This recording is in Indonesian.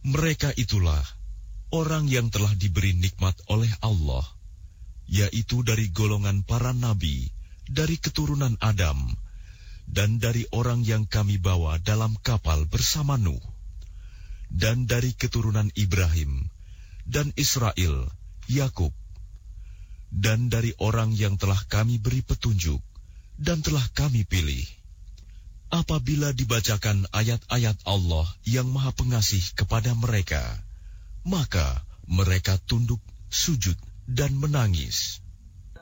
Mereka itulah orang yang telah diberi nikmat oleh Allah, yaitu dari golongan para nabi, dari keturunan Adam, dan dari orang yang kami bawa dalam kapal bersama Nuh, dan dari keturunan Ibrahim, dan Israel, Yakub, dan dari orang yang telah kami beri petunjuk, dan telah kami pilih. Apabila dibacakan ayat-ayat Allah yang Maha Pengasih kepada mereka, maka mereka tunduk, sujud, dan menangis.